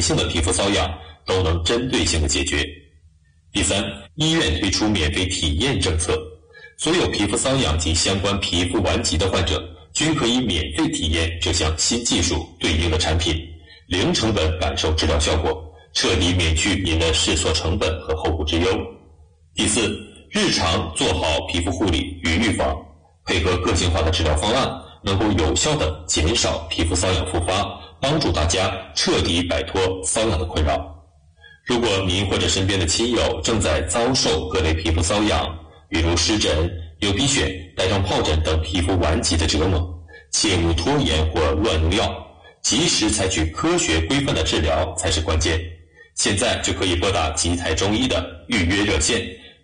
性的皮肤瘙痒都能针对性的解决。第三，医院推出免费体验政策，所有皮肤瘙痒及相关皮肤顽疾的患者均可以免费体验这项新技术对应的产品，零成本感受治疗效果，彻底免去您的试错成本和后顾之忧。第四，日常做好皮肤护理与预防，配合个性化的治疗方案，能够有效地减少皮肤瘙痒复发，帮助大家彻底摆脱瘙痒的困扰。如果您或者身边的亲友正在遭受各类皮肤瘙痒，比如湿疹、流鼻血、带状疱疹等皮肤顽疾的折磨，切勿拖延或乱用药，及时采取科学规范的治疗才是关键。现在就可以拨打吉泰中医的预约热线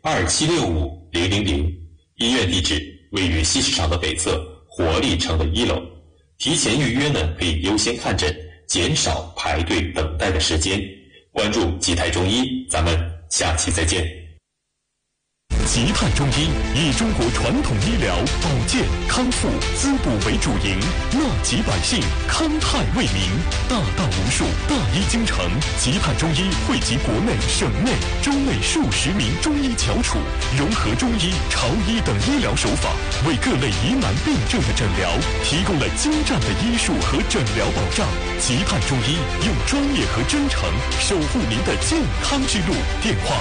2765-000，医院地址位于西市场的北侧活力城的1楼。提前预约呢，可以优先看诊，减少排队等待的时间。关注吉泰中医，咱们下期再见。 吉泰中医以中国传统医疗保健康复滋补为主营，纳吉百姓，康泰为民，大道无数，大医精诚。吉泰中医汇集国内、省内、州内数十名中医翘楚，融合中医、潮医等医疗手法，为各类疑难病症的诊疗提供了精湛的医术和诊疗保障。吉泰中医用专业和真诚守护您的健康之路。电话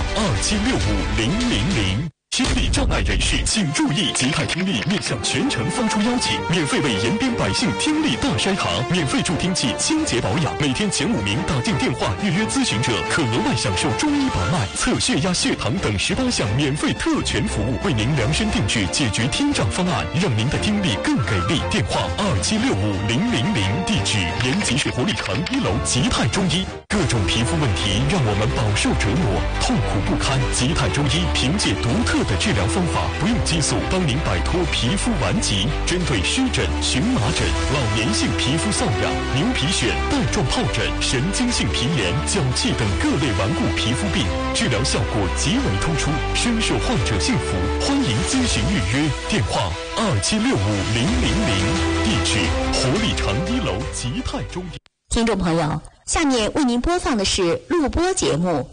2765-000。听力障碍人士请注意，吉泰听力面向全城发出邀请，免费为延边百姓听力大筛查，免费助听器清洁保养，每天前5名打进电话预约咨询者可额外享受中医把脉、测血压、血糖等18项免费特权服务，为您量身定制解决听障方案，让您的听力更给力。电话2765-000，地址延吉市活力城1楼吉泰中医。各种皮肤问题让我们饱受折磨，痛苦不堪。吉泰中医凭借独特的治疗方法，不用激素，帮您摆脱皮肤顽疾。针对湿疹、荨麻疹、老年性皮肤瘙痒、牛皮癣、带状疱疹、神经性皮炎、脚气等各类顽固皮肤病，治疗效果极为突出，深受患者信服。欢迎咨询预约，电话2765-000，地址活力城1楼吉泰中医。 听众朋友，下面为您播放的是录播节目。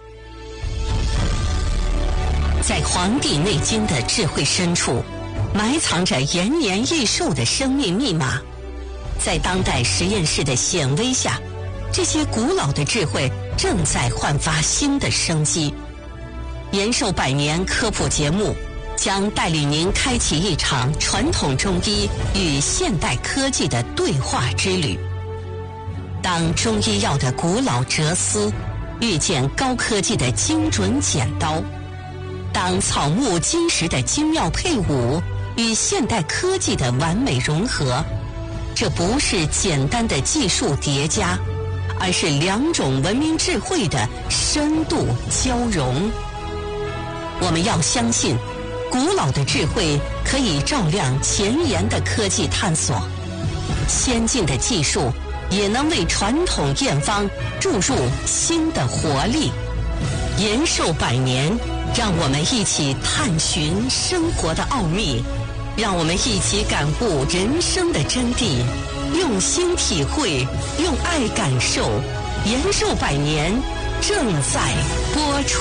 在《黄帝内经》的智慧深处，埋藏着延年益寿的生命密码。在当代实验室的显微下，这些古老的智慧正在焕发新的生机。延寿百年科普节目将带领您开启一场传统中医与现代科技的对话之旅。当中医药的古老哲思遇见高科技的精准剪刀，当草木金石的精妙配伍与现代科技的完美融合，这不是简单的技术叠加，而是2种文明智慧的深度交融。我们要相信，古老的智慧可以照亮前沿的科技探索，先进的技术也能为传统验方注入新的活力。延寿百年，让我们一起探寻生活的奥秘，让我们一起感悟人生的真谛，用心体会，用爱感受。延寿百年正在播出。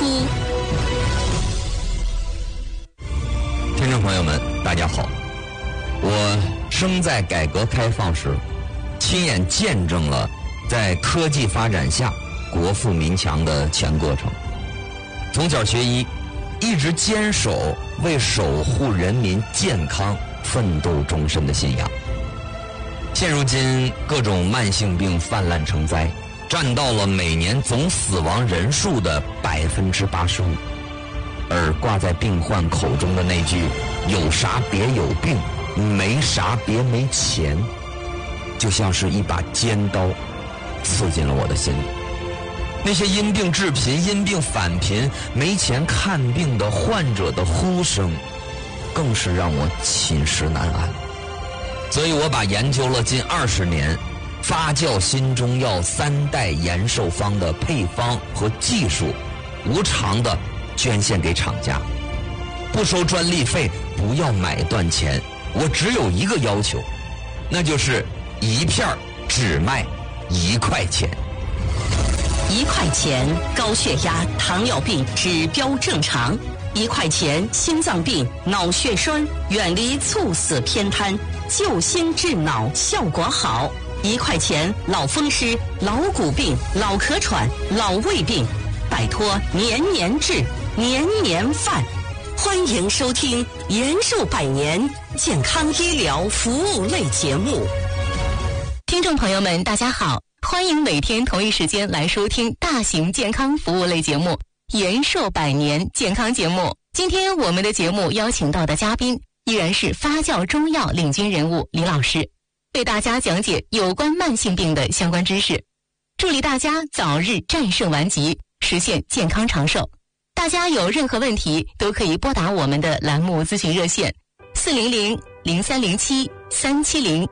听众朋友们，大家好，我生在改革开放时，亲眼见证了在科技发展下国富民强的全过程。从小学医，一直坚守为守护人民健康奋斗终身的信仰。现如今各种慢性病泛滥成灾，占到了每年总死亡人数的85%，而挂在病患口中的那句“有啥别有病，没啥别没钱”，就像是一把尖刀刺进了我的心里。那些因病致贫、因病返贫、没钱看病的患者的呼声，更是让我寝食难安。所以我把研究了近20年发酵新中药3代延寿方的配方和技术，无偿的捐献给厂家，不收专利费，不要买断钱。我只有一个要求，那就是一片只卖1块钱。 1块钱高血压、糖尿病指标正常，1块钱心脏病、脑血栓远离猝死偏瘫，救心治脑效果好，1块钱老风湿、老骨病、老咳喘、老胃病，摆脱年年治、年年犯。欢迎收听延寿百年健康医疗服务类节目。 听众朋友们，大家好，欢迎每天同一时间来收听大型健康服务类节目延寿百年健康节目。今天我们的节目邀请到的嘉宾依然是发酵中药领军人物李老师，为大家讲解有关慢性病的相关知识，助力大家早日战胜顽疾，实现健康长寿。大家有任何问题都可以拨打我们的栏目咨询热线400-0307-370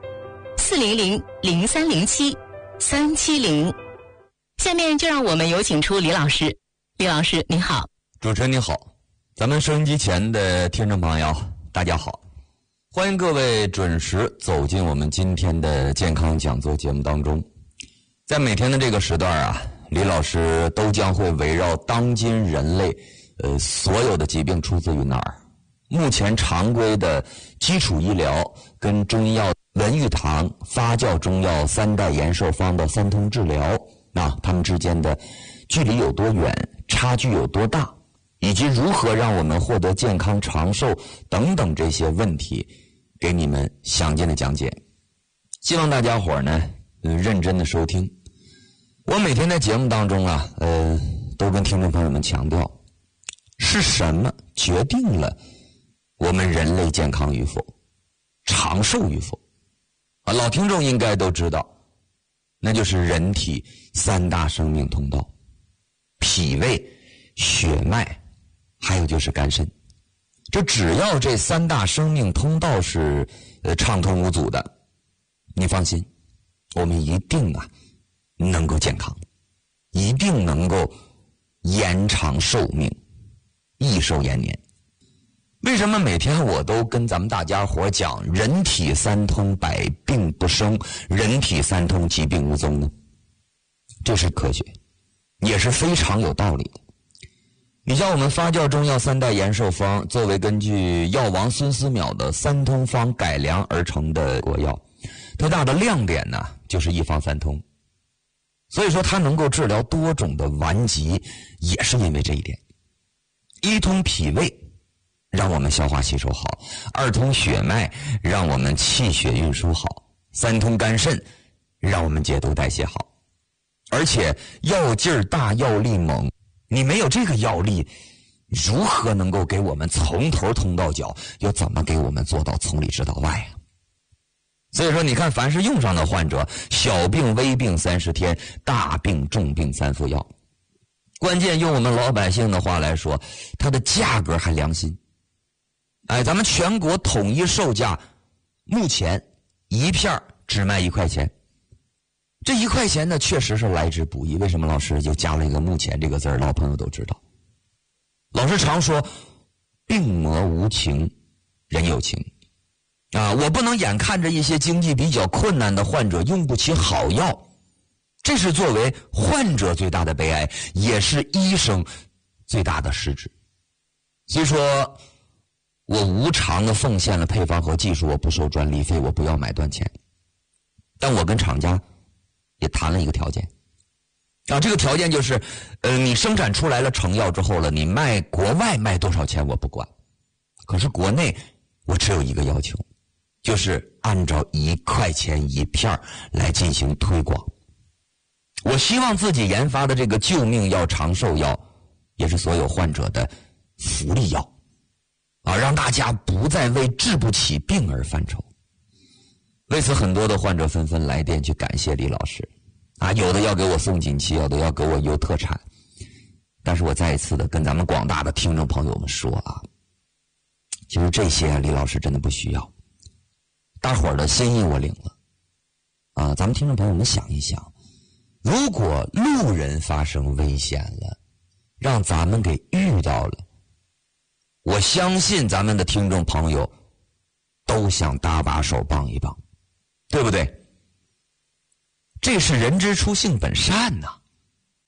400-0307-370。下面就让我们有请出李老师。李老师您好。 主持人你好，咱们收音机前的听众朋友大家好，欢迎各位准时走进我们今天的健康讲座节目当中。在每天的这个时段啊，李老师都将会围绕当今人类所有的疾病出自于哪儿，目前常规的基础医疗跟中医药文玉堂发酵中药3代延寿方的3通治疗，那它们之间的距离有多远，差距有多大，以及如何让我们获得健康长寿等等这些问题，给你们详尽的讲解。希望大家伙呢认真的收听。我每天在节目当中啊都跟听众朋友们强调，是什么决定了我们人类健康与否，长寿与否啊？老听众应该都知道，那就是人体3大生命通道：脾胃、血脉，还有就是肝肾。这只要这3大生命通道是畅通无阻的，你放心，我们一定能够健康，一定能够延长寿命，益寿延年。为什么每天我都跟咱们大家伙讲人体3通百病不生，人体3通疾病无踪呢？这是科学，也是非常有道理的。你像我们发酵中药3代延寿方，作为根据药王孙思邈的3通方改良而成的国药，它大的亮点呢就是一方3通，所以说它能够治疗多种的顽疾，也是因为这一点。1通脾胃，让我们消化吸收好；2通血脉，让我们气血运输好；3通肝肾，让我们解毒代谢好。而且药劲儿大，药力猛，你没有这个药力，如何能够给我们从头通到脚，又怎么给我们做到从里直到外啊？所以说你看，凡是用上的患者，小病微病30天，大病重病3副药。关键用我们老百姓的话来说，它的价格还良心。咱们全国统一售价目前1片只卖1块钱。这1块钱呢，确实是来之不易。为什么老师就加了一个目前这个字儿？老朋友都知道。老师常说，病魔无情，人有情。我不能眼看着一些经济比较困难的患者用不起好药，这是作为患者最大的悲哀，也是医生最大的失职。所以说，我无偿的奉献了配方和技术，我不收专利费，我不要买断钱。但我跟厂家也谈了一个条件，这个条件就是，你生产出来了成药之后了，你卖国外卖多少钱我不管，可是国内我只有一个要求，就是按照1块钱1片来进行推广。我希望自己研发的这个救命药、长寿药，也是所有患者的福利药，让大家不再为治不起病而犯愁。为此，很多的患者纷纷来电去感谢李老师，有的要给我送锦旗，有的要给我邮特产。但是我再一次的跟咱们广大的听众朋友们说其实这些李老师真的不需要，大伙儿的心意我领了。咱们听众朋友们想一想，如果路人发生危险了，让咱们给遇到了，我相信咱们的听众朋友都想搭把手帮一帮，对不对？这是人之初性本善呐。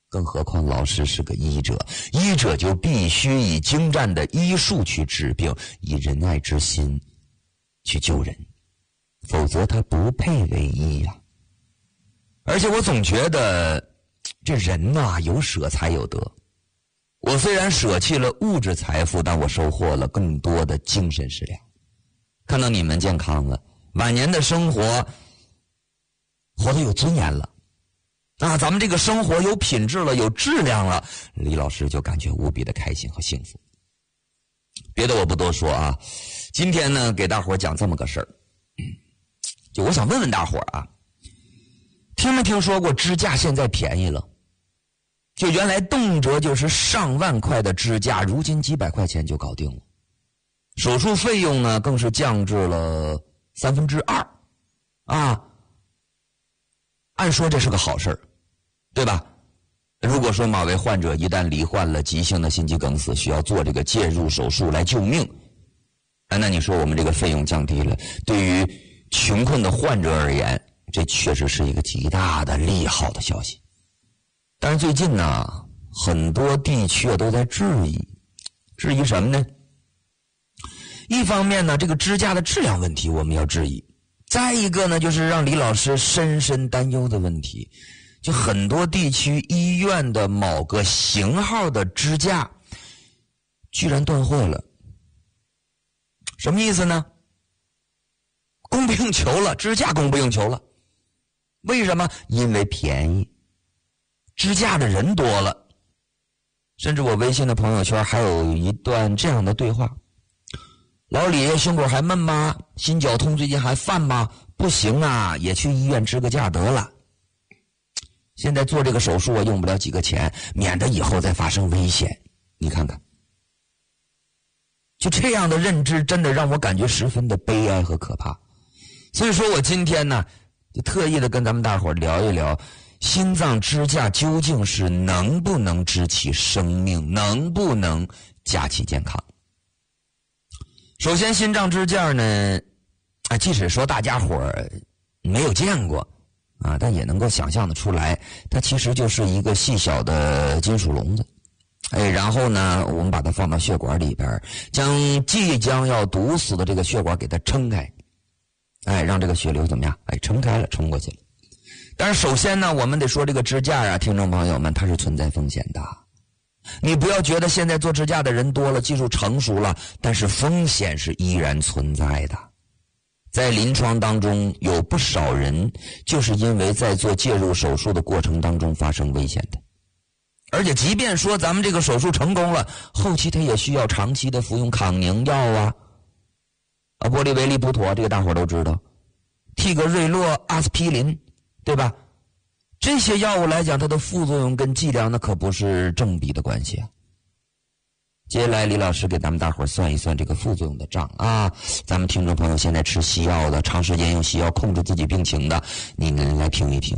更何况老师是个医者，医者就必须以精湛的医术去治病，以仁爱之心去救人，否则他不配为医呀。而且我总觉得这人呐，有舍才有得。我虽然舍弃了物质财富，但我收获了更多的精神食粮。看到你们健康了，晚年的生活活得有尊严了，咱们这个生活有品质了，有质量了，李老师就感觉无比的开心和幸福。别的我不多说啊，今天呢给大伙讲这么个事儿，就我想问问大伙啊，听没听说过支架现在便宜了？就原来动辄就是上万块的支架，如今几百块钱就搞定了。手术费用呢更是降至了2/3啊。按说这是个好事儿，对吧？如果说某位患者一旦罹患了急性的心肌梗死，需要做这个介入手术来救命，那你说我们这个费用降低了，对于穷困的患者而言，这确实是一个极大的利好的消息。但是最近呢，很多地区都在质疑什么呢？一方面呢，这个支架的质量问题我们要质疑，再一个呢，就是让李老师深深担忧的问题，就很多地区医院的某个型号的支架居然断货了。什么意思呢？供不应求了，支架供不应求了。为什么？因为便宜，支架的人多了。甚至我微信的朋友圈还有一段这样的对话：老李胸口还闷吗？心绞痛最近还犯吗？不行啊，也去医院支个架得了。现在做这个手术用不了几个钱，免得以后再发生危险。你看看，就这样的认知真的让我感觉十分的悲哀和可怕。所以说我今天呢就特意的跟咱们大伙聊一聊，心脏支架究竟是能不能支起生命，能不能架起健康。首先心脏支架呢，即使说大家伙没有见过但也能够想象得出来，它其实就是一个细小的金属笼子。然后呢，我们把它放到血管里边，将即将要堵死的这个血管给它撑开，让这个血流怎么样？撑开了，冲过去了。但是首先呢，我们得说这个支架听众朋友们，它是存在风险的。你不要觉得现在做支架的人多了，技术成熟了，但是风险是依然存在的。在临床当中，有不少人就是因为在做介入手术的过程当中发生危险的。而且即便说咱们这个手术成功了，后期他也需要长期的服用抗凝药波利维利普妥，这个大伙都知道，替格瑞洛、阿司匹林，对吧？这些药物来讲，它的副作用跟剂量那可不是正比的关系啊。接下来李老师给咱们大伙算一算这个副作用的账咱们听众朋友现在吃西药的，长时间用西药控制自己病情的，你们来评一评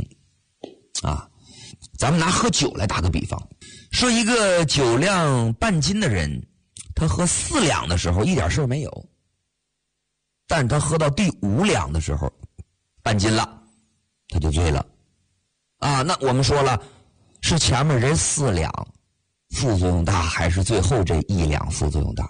咱们拿喝酒来打个比方，说一个酒量半斤的人，他喝4两的时候一点事没有，但他喝到第5两的时候，半斤了，他就醉了那我们说了，是前面这4两副作用大，还是最后这1两副作用大？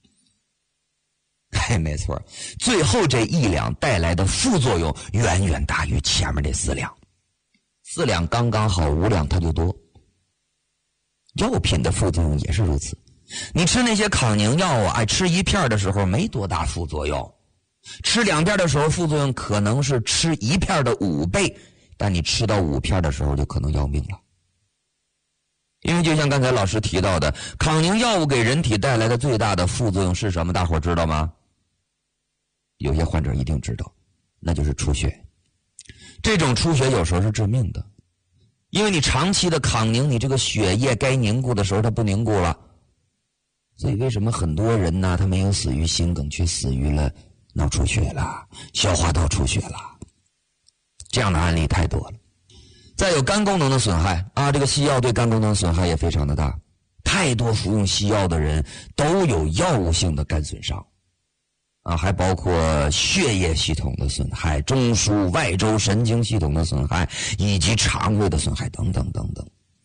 没错，最后这1两带来的副作用远远大于前面这4两。4两刚刚好，5两它就多。药品的副作用也是如此，你吃那些抗凝药吃1片的时候没多大副作用，吃2片的时候副作用可能是吃1片的5倍，但你吃到5片的时候就可能要命了。因为就像刚才老师提到的，抗凝药物给人体带来的最大的副作用是什么？大伙知道吗？有些患者一定知道，那就是出血。这种出血有时候是致命的，因为你长期的抗凝，你这个血液该凝固的时候它不凝固了。所以为什么很多人呢，他没有死于心梗，却死于了脑出血了，消化道出血了，这样的案例太多了。再有肝功能的损害这个西药对肝功能损害也非常的大，太多服用西药的人都有药物性的肝损伤还包括血液系统的损害、中枢外周神经系统的损害，以及肠胃的损害等等等等。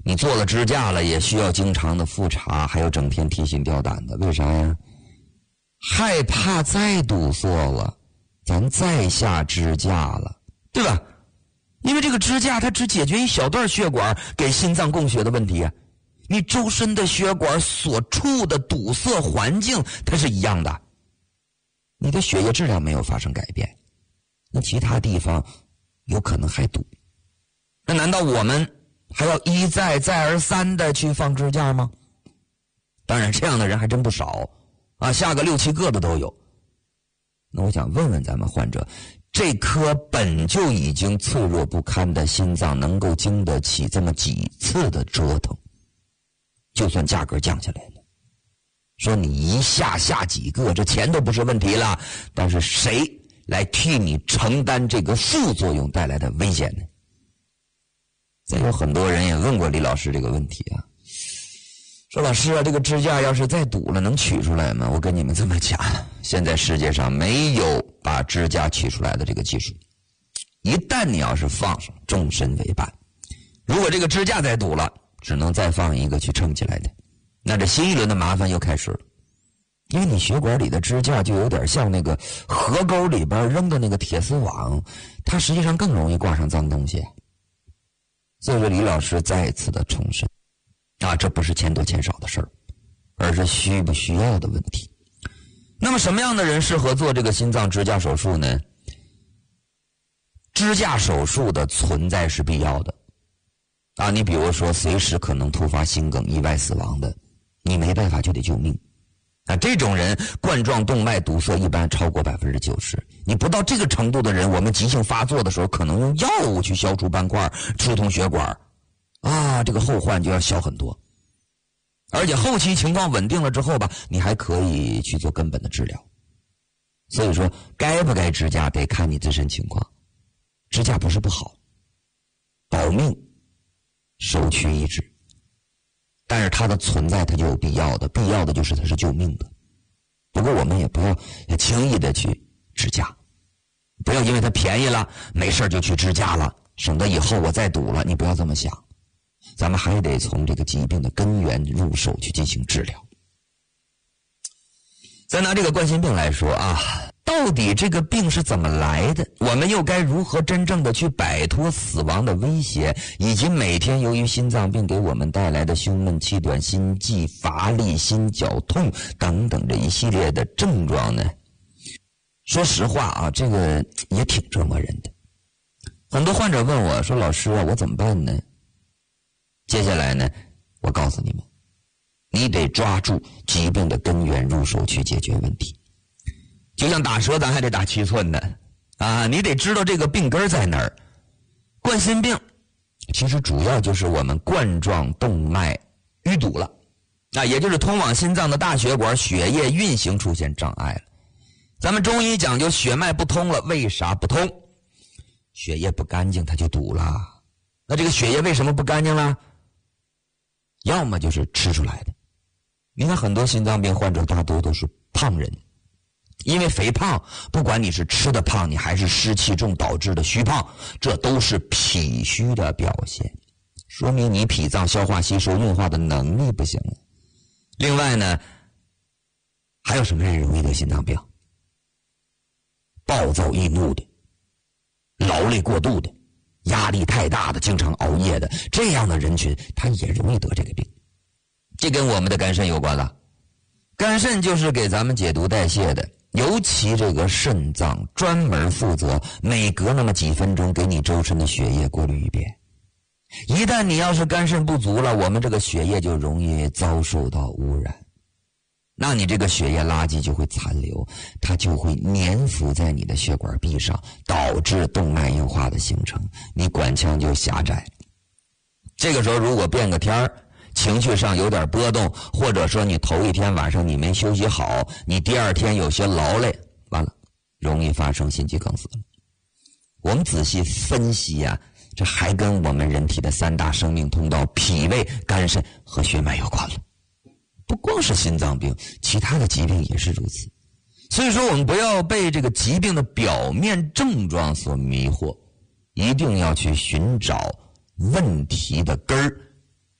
你做了支架了，也需要经常的复查，还有整天提心吊胆的，为啥呀？害怕再堵塞了，咱再下支架了，对吧？因为这个支架它只解决一小段血管给心脏供血的问题啊，你周身的血管所处的堵塞环境它是一样的，你的血液质量没有发生改变，那其他地方有可能还堵。那难道我们还要一再再而三的去放支架吗？当然这样的人还真不少啊，下个6、7个的都有。那我想问问咱们患者，这颗本就已经脆弱不堪的心脏能够经得起这么几次的折腾？就算价格降下来了，说你一下几个，这钱都不是问题了，但是谁来替你承担这个副作用带来的危险呢？再有很多人也问过李老师这个问题啊，说老师啊，这个支架要是再堵了能取出来吗？我跟你们这么讲，现在世界上没有把支架取出来的这个技术，一旦你要是放上，终身为伴。如果这个支架再堵了，只能再放一个去撑起来的，那这新一轮的麻烦又开始了。因为你血管里的支架就有点像那个河沟里边扔的那个铁丝网，它实际上更容易挂上脏东西。所以说李老师再一次的重申啊，这不是钱多钱少的事儿，而是需不需要的问题。那么什么样的人适合做这个心脏支架手术呢？支架手术的存在是必要的啊，你比如说随时可能突发心梗意外死亡的，你没办法就得救命啊，这种人冠状动脉堵塞一般超过 90%， 你不到这个程度的人，我们急性发作的时候可能用药物去消除斑块疏通血管啊，这个后患就要小很多。而且后期情况稳定了之后吧，你还可以去做根本的治疗。所以说该不该支架得看你自身情况，支架不是不好，保命首屈一指，但是它的存在它就有必要的，必要的就是它是救命的。不过我们也不要轻易的去支架，不要因为它便宜了没事就去支架了，省得以后我再堵了，你不要这么想。咱们还得从这个疾病的根源入手去进行治疗。再拿这个冠心病来说啊，到底这个病是怎么来的？我们又该如何真正的去摆脱死亡的威胁，以及每天由于心脏病给我们带来的胸闷、气短、心悸、乏力、心绞痛等等这一系列的症状呢？说实话啊，这个也挺折磨人的。很多患者问我说，老师啊，我怎么办呢？接下来呢，我告诉你们，你得抓住疾病的根源入手去解决问题。就像打蛇咱还得打7寸的啊，你得知道这个病根在哪儿。冠心病其实主要就是我们冠状动脉淤堵了啊，也就是通往心脏的大血管血液运行出现障碍了。咱们中医讲究血脉不通了，为啥不通？血液不干净它就堵了。那这个血液为什么不干净了？要么就是吃出来的。你看很多心脏病患者大多都是胖人，因为肥胖，不管你是吃的胖，你还是湿气重导致的虚胖，这都是脾虚的表现，说明你脾脏消化吸收运化的能力不行了。另外呢，还有什么人容易得心脏病？暴躁易怒的，劳累过度的，压力太大的，经常熬夜的，这样的人群他也容易得这个病。这跟我们的肝肾有关了。肝肾就是给咱们解毒代谢的，尤其这个肾脏专门负责每隔那么几分钟给你周身的血液过滤一遍。一旦你要是肝肾不足了，我们这个血液就容易遭受到污染，那你这个血液垃圾就会残留，它就会粘附在你的血管壁上，导致动脉硬化的形成，你管腔就狭窄。这个时候如果变个天儿，情绪上有点波动，或者说你头一天晚上你没休息好，你第二天有些劳累，完了容易发生心肌梗死了。我们仔细分析啊，这还跟我们人体的3大生命通道脾胃肝肾和血脉有关了。不光是心脏病，其他的疾病也是如此。所以说我们不要被这个疾病的表面症状所迷惑，一定要去寻找问题的根儿，